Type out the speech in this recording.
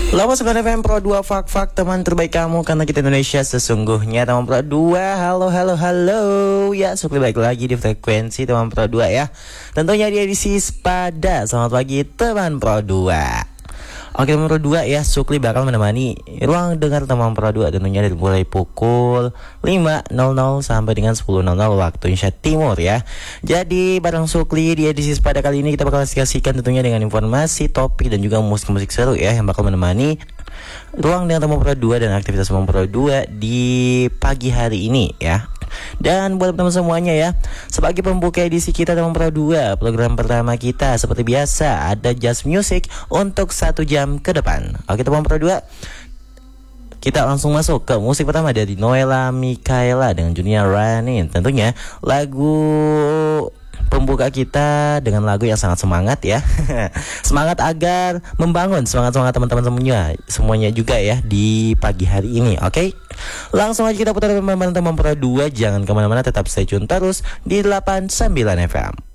Lawas dengan FM Pro 2 Fak teman terbaik kamu karena kita Indonesia sesungguhnya teman Pro 2. Halo ya, Sukli balik lagi di frekuensi teman Pro 2 ya. Tentunya di edisi Sepada. Selamat pagi teman Pro 2. Oke teman Pro 2 ya, Sukli bakal menemani ruang dengar teman Pro 2 tentunya dari mulai pukul 5.00 sampai dengan 10.00 waktu Indonesia Timur ya. Jadi bareng Sukli di edisi Sepada kali ini kita bakal kasihkan tentunya dengan informasi, topik dan juga musik-musik seru ya yang bakal menemani ruang dengar teman Pro 2 dan aktivitas teman Pro 2 di pagi hari ini ya. Dan buat teman semuanya ya, sebagai pembuka edisi kita teman Pro 2, program pertama kita seperti biasa ada Just Music untuk 1 jam ke depan. Oke teman Pro 2, kita langsung masuk ke musik pertama dari Noella Mikaela dengan Junior Ranin. Tentunya lagu pembuka kita dengan lagu yang sangat semangat ya. Semangat agar membangun semangat teman-teman semuanya juga ya di pagi hari ini. Oke, langsung aja kita putar teman-teman Pro 2. Jangan kemana-mana, tetap stay tune terus di 89 FM.